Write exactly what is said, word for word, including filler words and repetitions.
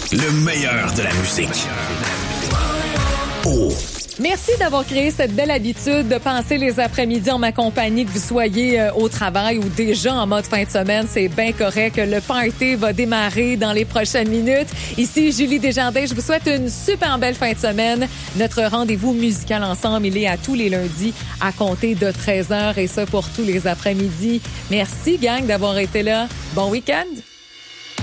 Le meilleur de la musique. Oh. Merci d'avoir créé cette belle habitude de passer les après-midi en ma compagnie, que vous soyez euh, au travail ou déjà en mode fin de semaine. C'est bien correct. Le party va démarrer dans les prochaines minutes. Ici, Julie Desjardins. Je vous souhaite une super belle fin de semaine. Notre rendez-vous musical ensemble, il est à tous les lundis à compter de treize heures et ça pour tous les après-midi. Merci, gang, d'avoir été là. Bon week-end.